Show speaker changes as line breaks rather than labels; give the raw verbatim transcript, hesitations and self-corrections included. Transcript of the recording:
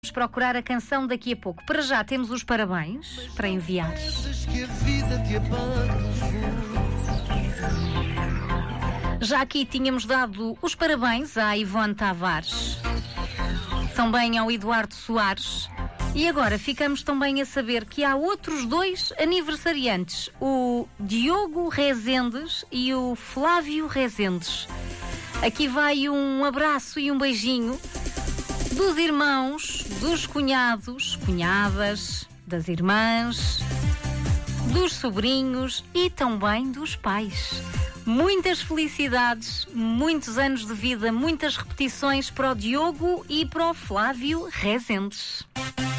Vamos procurar a canção daqui a pouco. Para já temos os parabéns para enviar. Já aqui tínhamos dado os parabéns à Ivone Tavares, também ao Eduardo Soares, e agora ficamos também a saber que há outros dois aniversariantes, o Diogo Rezendes e o Flávio Rezendes. Aqui vai um abraço e um beijinho dos irmãos, dos cunhados, cunhadas, das irmãs, dos sobrinhos e também dos pais. Muitas felicidades, muitos anos de vida, muitas repetições para o Diogo e para o Flávio Rezendes.